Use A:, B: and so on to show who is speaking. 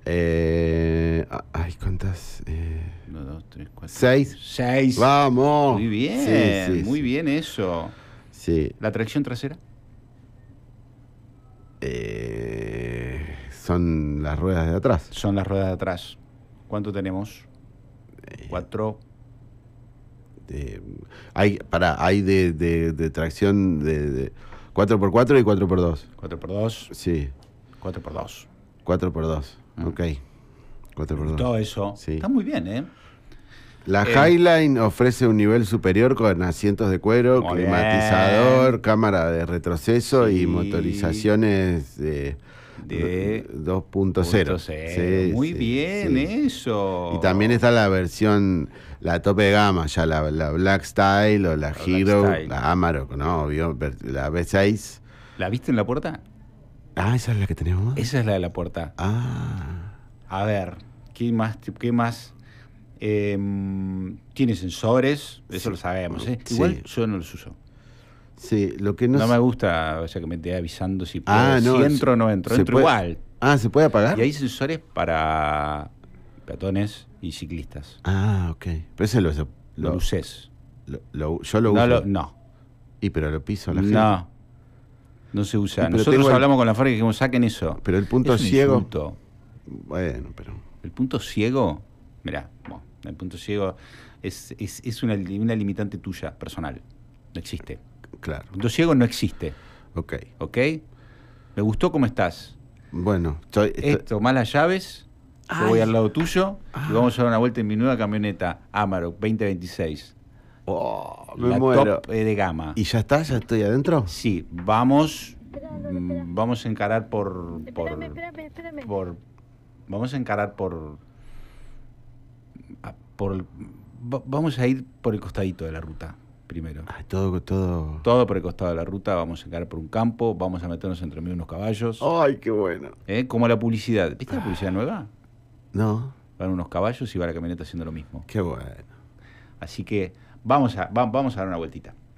A: Ay, ¿cuántas?
B: 1, 2, 3, 4.
A: 6.
B: 6.
A: Vamos.
B: Muy bien,
A: Sí,
B: muy
A: sí.
B: bien eso.
A: Sí.
B: ¿La tracción trasera?
A: Son las ruedas de atrás.
B: Son las ruedas de atrás. ¿Cuánto tenemos? 4.
A: Hay de tracción de 4x4 y 4x2.
B: 4x2.
A: Sí,
B: 4x2.
A: 4x2. Ok. 4x2.
B: Todo eso.
A: Sí.
B: Está muy bien, ¿eh?
A: La Highline ofrece un nivel superior con asientos de cuero,
B: Muy
A: climatizador,
B: bien.
A: cámara de retroceso
B: Sí.
A: y motorizaciones de 2.0. Sí,
B: Muy
A: sí,
B: bien,
A: sí.
B: eso.
A: Y también está la versión, la tope de gama, ya la Black Style o la
B: Black
A: Hero,
B: Style.
A: la Amarok, ¿no? Obvio, la V6.
B: ¿La viste en la puerta?
A: Ah, esa es la que tenemos.
B: Esa es la de la puerta.
A: Ah.
B: A ver, ¿qué más? Tiene sensores, eso
A: Sí.
B: lo sabemos, ¿eh?
A: Sí.
B: Igual yo no los uso.
A: Sí, lo que no
B: No
A: sé-
B: me gusta, o sea, que me esté avisando si puedo,
A: Ah, no,
B: si entro o no entro.
A: se
B: Entro
A: puede-
B: igual.
A: Ah, ¿se puede apagar?
B: Y hay sensores para peatones y ciclistas.
A: Ah, ok. Pero ese
B: Lo luces.
A: yo lo
B: No,
A: uso.
B: no.
A: Y pero lo piso a la gente.
B: No. No se usa.
A: Y pero
B: Nosotros
A: tengo el-
B: hablamos con la fábrica y dijimos, saquen eso.
A: Pero el punto
B: Es un
A: ciego.
B: insulto.
A: Bueno, pero.
B: El punto ciego, mirá, bueno, el punto ciego es una limitante tuya, personal. No existe.
A: Claro.
B: El punto ciego no existe,
A: Ok.
B: ¿ok? Me gustó cómo estás.
A: Bueno,
B: Tomás las llaves, yo voy
A: Ay.
B: al lado tuyo y vamos a dar una vuelta en mi nueva camioneta Amarok 2026.
A: Oh, me
B: La
A: muero.
B: top de gama.
A: ¿Y ya está? ¿Ya estoy adentro?
B: Sí, vamos a encarar vamos a encarar vamos a ir por el costadito de la ruta primero.
A: Ay, todo.
B: Todo por el costado de la ruta, vamos a encarar por un campo, vamos a meternos entre medio de unos caballos.
A: Ay, qué bueno.
B: Como la publicidad. ¿Viste la publicidad nueva?
A: No,
B: Van unos caballos y va la camioneta haciendo lo mismo.
A: qué bueno.
B: Así que vamos a dar una vueltita.